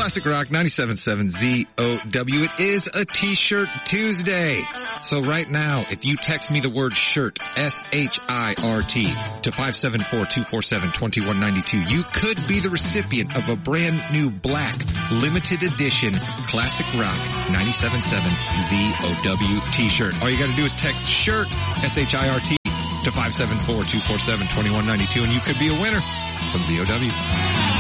Classic Rock 97.7 ZOW. It is a T-shirt Tuesday. So right now, if you text me the word shirt, S-H-I-R-T, to 574-247-2192, you could be the recipient of a brand new black limited edition Classic Rock 97.7 ZOW T-shirt. All you gotta do is text shirt, S-H-I-R-T, to 574-247-2192, and you could be a winner of ZOW.